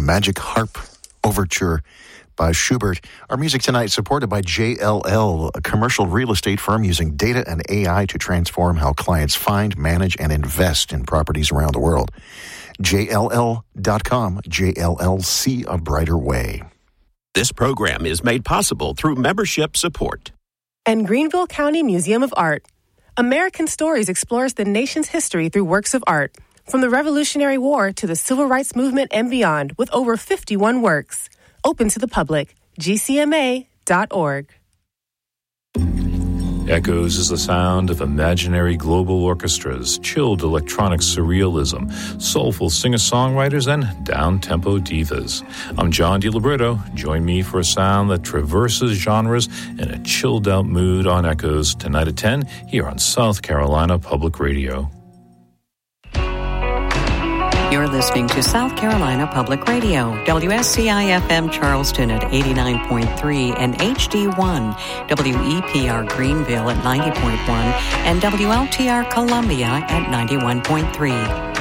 Magic Harp Overture by Schubert. Our music tonight supported by JLL, a commercial real estate firm using data and AI to transform how clients find, manage, and invest in properties around the world. JLL.com, JLLC, a brighter way. This program is made possible through membership support. And Greenville County Museum of Art. American Stories explores the nation's history through works of art, from the Revolutionary War to the Civil Rights Movement and beyond, with over 51 works. Open to the public. GCMA.org. Echoes is the sound of imaginary global orchestras, chilled electronic surrealism, soulful singer-songwriters, and down-tempo divas. I'm John DiLiberto. Join me for a sound that traverses genres in a chilled-out mood on Echoes tonight at 10 here on South Carolina Public Radio. You're listening to South Carolina Public Radio, WSCI-FM Charleston at 89.3 and HD1, WEPR Greenville at 90.1, and WLTR Columbia at 91.3.